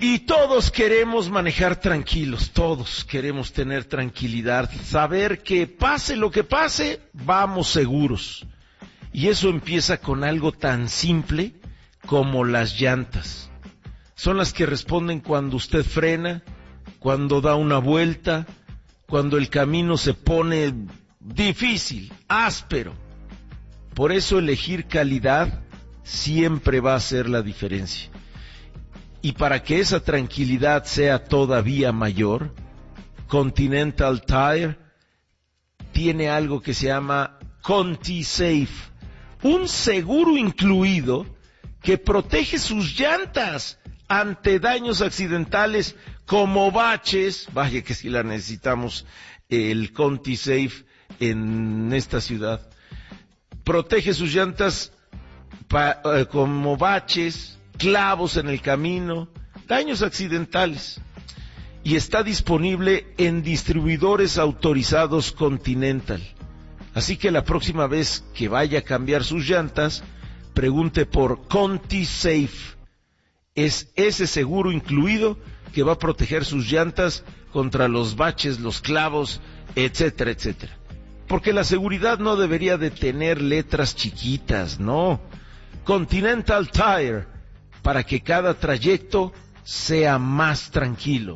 Y todos queremos manejar tranquilos, todos queremos tener tranquilidad, saber que pase lo que pase, vamos seguros. Y eso empieza con algo tan simple como las llantas. Son las que responden cuando usted frena, cuando da una vuelta, cuando el camino se pone difícil, áspero. Por eso elegir calidad siempre va a hacer la diferencia. Y para que esa tranquilidad sea todavía mayor, Continental Tire tiene algo que se llama ContiSafe, un seguro incluido que protege sus llantas ante daños accidentales como baches. Vaya que si la necesitamos el ContiSafe en esta ciudad. Protege sus llantas como baches, clavos en el camino, daños accidentales. Y está disponible en distribuidores autorizados Continental. Así que la próxima vez que vaya a cambiar sus llantas, pregunte por ContiSafe. Es ese seguro incluido que va a proteger sus llantas contra los baches, los clavos, etcétera, etcétera. Porque la seguridad no debería de tener letras chiquitas, no. Continental Tire, para que cada trayecto sea más tranquilo.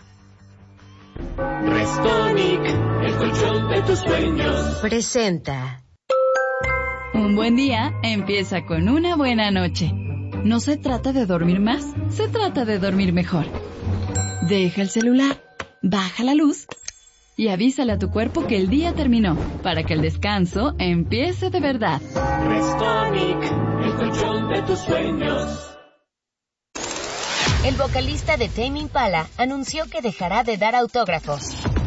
Restonic, el colchón de tus sueños, presenta. Un buen día empieza con una buena noche. No se trata de dormir más, se trata de dormir mejor. Deja el celular, baja la luz y avísale a tu cuerpo que el día terminó, para que el descanso empiece de verdad. Restonic, el colchón de tus sueños. El vocalista de Tame Impala anunció que dejará de dar autógrafos.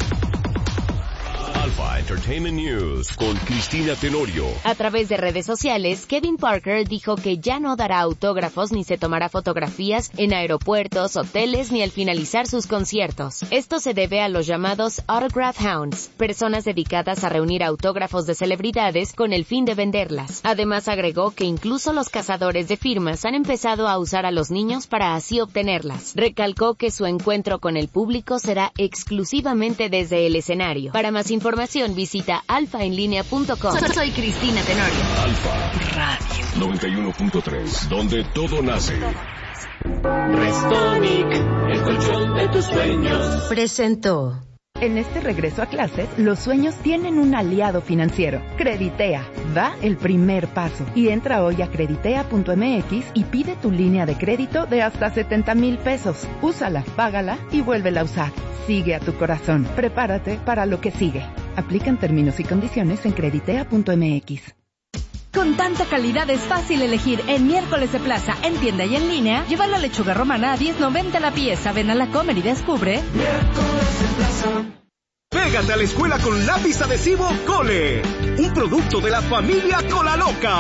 Alpha Entertainment News con Cristina Tenorio. A través de redes sociales, Kevin Parker dijo que ya no dará autógrafos ni se tomará fotografías en aeropuertos, hoteles ni al finalizar sus conciertos. Esto se debe a los llamados Autograph Hounds, personas dedicadas a reunir autógrafos de celebridades con el fin de venderlas. Además agregó que incluso los cazadores de firmas han empezado a usar a los niños para así obtenerlas. Recalcó que su encuentro con el público será exclusivamente desde el escenario. Para más información visita alfaenlinea.com. Soy Cristina Tenorio. Alfa Radio 91.3, donde todo nace. Restonic, el colchón de tus sueños, presentó. En este regreso a clases, los sueños tienen un aliado financiero. Creditea. Da el primer paso. Y entra hoy a creditea.mx y pide tu línea de crédito de hasta 70,000 pesos. Úsala, págala y vuélvela a usar. Sigue a tu corazón. Prepárate para lo que sigue. Aplican términos y condiciones en creditea.mx. Con tanta calidad es fácil elegir en Miércoles de Plaza, en tienda y en línea. Lleva la lechuga romana a $10.90 la pieza. Ven a la Comer y descubre. Miércoles de Plaza. Pégate a la escuela con lápiz adhesivo Cole, un producto de la familia Cola Loca.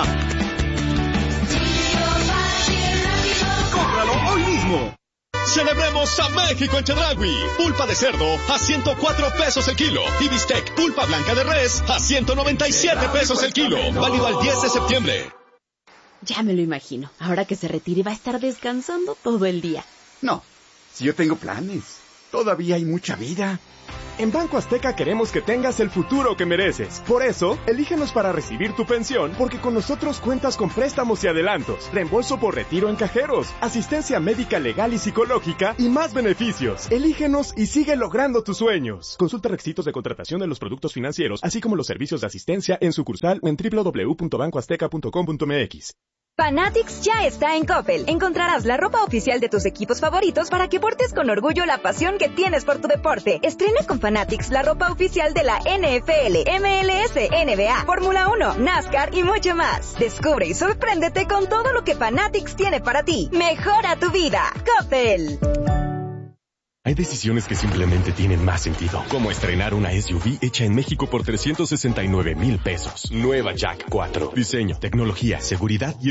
¡Cómpralo hoy mismo! Celebremos a México en Chedraui. Pulpa de cerdo a 104 pesos el kilo. Y bistec pulpa blanca de res a 197 pesos el kilo. Válido al 10 de septiembre. Ya me lo imagino. Ahora que se retire va a estar descansando todo el día. No, si yo tengo planes. Todavía hay mucha vida. En Banco Azteca queremos que tengas el futuro que mereces. Por eso, elígenos para recibir tu pensión, porque con nosotros cuentas con préstamos y adelantos, reembolso por retiro en cajeros, asistencia médica legal y psicológica y más beneficios. Elígenos y sigue logrando tus sueños. Consulta requisitos de contratación de los productos financieros, así como los servicios de asistencia en sucursal o en www.bancoazteca.com.mx. Fanatics ya está en Coppel. Encontrarás la ropa oficial de tus equipos favoritos para que portes con orgullo la pasión que tienes por tu deporte. Estrena con Fanatics la ropa oficial de la NFL, MLS, NBA, Fórmula 1, NASCAR y mucho más. Descubre y sorpréndete con todo lo que Fanatics tiene para ti. Mejora tu vida. Coppel. Hay decisiones que simplemente tienen más sentido, como estrenar una SUV hecha en México por 369,000 pesos. Nueva Jack 4. Diseño, tecnología, seguridad y